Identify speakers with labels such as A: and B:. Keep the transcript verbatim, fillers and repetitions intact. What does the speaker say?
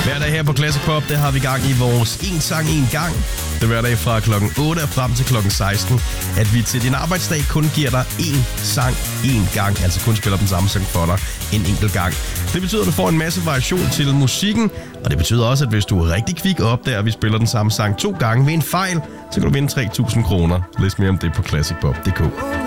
A: Hver dag her på Classic Pop, der har vi gang i vores En Sang En Gang. Det er hver dag fra klokken otte og frem til klokken seksten, at vi til din arbejdsdag kun giver dig én sang én gang. Altså kun spiller den samme sang for dig en enkelt gang. Det betyder, at du får en masse variation til musikken. Og det betyder også, at hvis du er rigtig kvik op der, og vi spiller den samme sang to gange ved en fejl, så kan du vinde tre tusind kroner. Læs mere om det på classic pop punktum d k.